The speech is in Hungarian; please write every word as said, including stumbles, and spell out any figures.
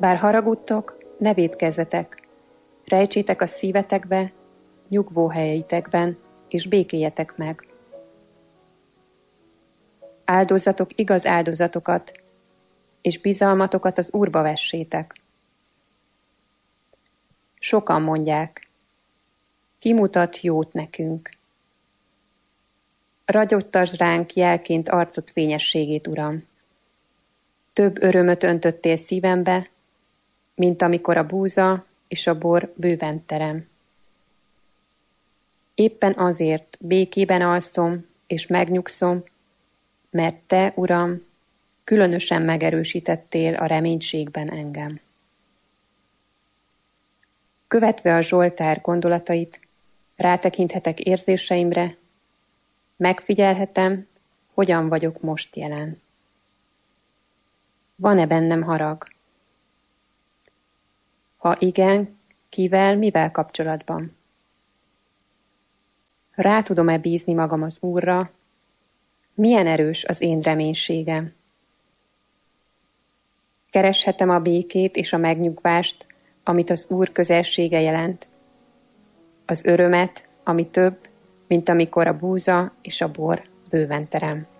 Bár haragudtok, ne vétkezzetek, rejtsétek a szívetekbe, nyugvó helyeitekben, és békéljetek meg. Áldozzatok igaz áldozatokat, és bizalmatokat az Úrba vessétek. Sokan mondják, ki mutat jót nekünk. Ragyottasd ránk jelként arcod fényességét, Uram. Több örömöt öntöttél szívembe, mint amikor a búza és a bor bőven terem. Éppen azért békében alszom és megnyugszom, mert Te, Uram, különösen megerősítettél a reménységben engem. Követve a Zsoltár gondolatait, rátekinthetek érzéseimre, megfigyelhetem, hogyan vagyok most jelen. Van-e bennem harag? Ha igen, kivel, mivel kapcsolatban? Rá tudom-e bízni magam az Úrra? Milyen erős az én reménységem? Kereshetem a békét és a megnyugvást, amit az Úr közelsége jelent, az örömet, ami több, mint amikor a búza és a bor bőven terem.